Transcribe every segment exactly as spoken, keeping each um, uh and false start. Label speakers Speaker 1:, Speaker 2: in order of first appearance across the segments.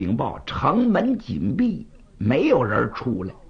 Speaker 1: 禀报城门紧闭，没有人出来。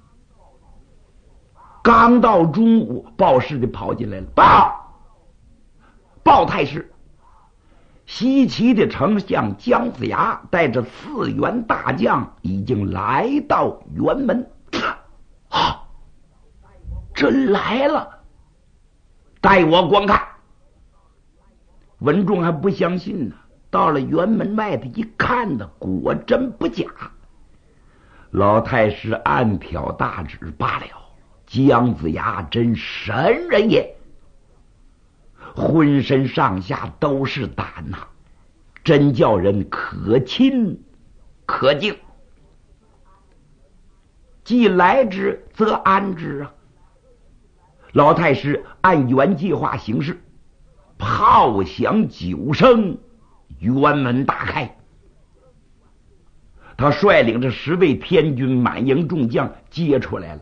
Speaker 1: 刚到中午，报事的跑进来了，报报太师，西岐的丞相姜子牙带着四员大将已经来到辕门。啊，真来了！带我观看。文仲还不相信呢，到了辕门外头一看呢，果真不假。老太师暗挑大指，罢了，姜子牙真神人也，浑身上下都是胆呐、啊，真叫人可亲可敬。既来之则安之啊！老太师按原计划行事，炮响九声，辕门大开。他率领着十位天军满营众将接出来了。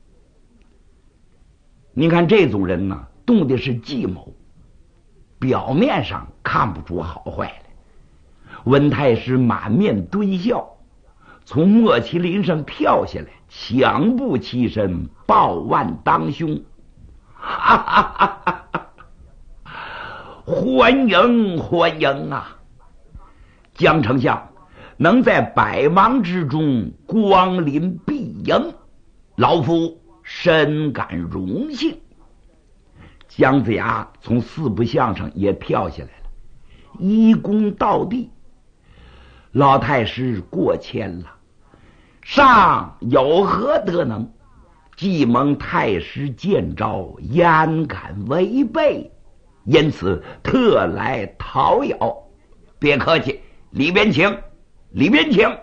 Speaker 1: 你看这种人呢，动的是计谋，表面上看不出好坏来。文太师满面堆笑，从莫麒麟上跳下来，抢步起身，抱腕当胸，哈哈哈哈哈！欢迎欢迎啊！姜丞相能在百忙之中光临必营，老夫深感荣幸。姜子牙从四不像上也跳下来了，一躬到地。老太师过谦了，上有何德能？既蒙太师见召，焉敢违背？因此特来讨咬。别客气，里边请，里边请。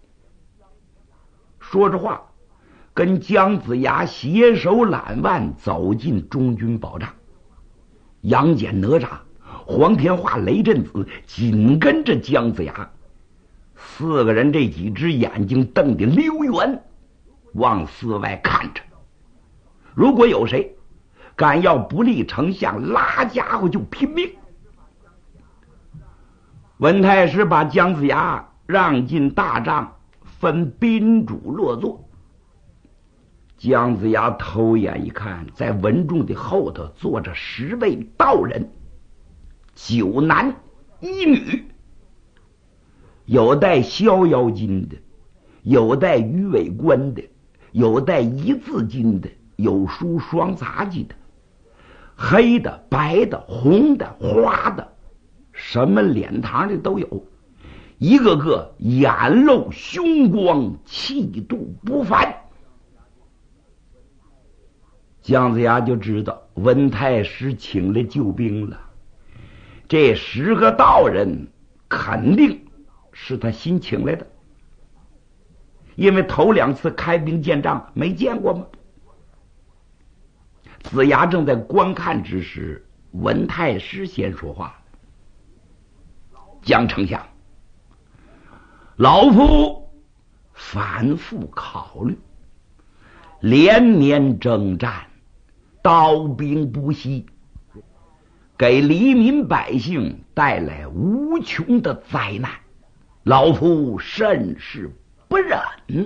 Speaker 1: 说着话，跟姜子牙携手揽腕走进中军宝帐。杨戬、哪吒、黄天化、雷震子紧跟着姜子牙。四个人这几只眼睛瞪得溜圆，往四外看着。如果有谁敢要不利丞相，拉家伙就拼命。文太师把姜子牙让进大帐，分宾主落座。姜子牙偷眼一看，在文仲的后头坐着十位道人，九男一女，有戴逍遥巾的，有戴鱼尾冠的，有戴一字巾的，有梳双杂技的，黑的、白的、红的、花的，什么脸膛的都有，一个个眼露凶光，气度不凡。姜子牙就知道文太师请来救兵了，这十个道人肯定是他新请来的，因为头两次开兵见仗没见过吗？子牙正在观看之时，文太师先说话：姜丞相，老夫反复考虑，连年征战，刀兵不息，给黎民百姓带来无穷的灾难，老夫甚是不忍。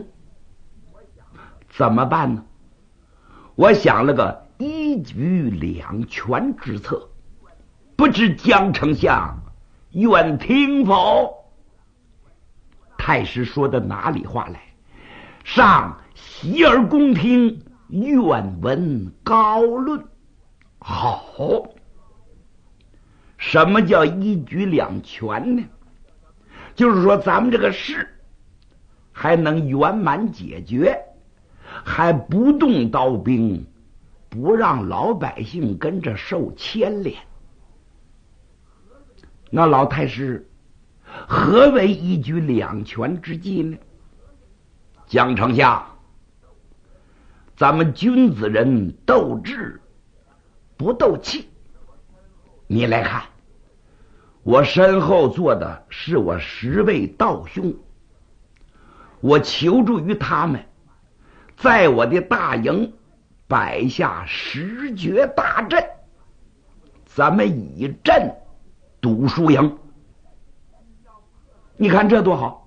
Speaker 1: 怎么办呢？我想了个一举两全之策，不知姜丞相愿听否？太师说的哪里话来？上洗耳恭听，愿闻高论。好，什么叫一举两全呢？就是说咱们这个事还能圆满解决，还不动刀兵，不让老百姓跟着受牵连。那老太师，何为一举两全之计呢？姜丞相，咱们君子人斗智不斗气。你来看，我身后坐的是我十位道兄，我求助于他们，在我的大营摆下十绝大阵，咱们以阵赌输赢。你看这多好！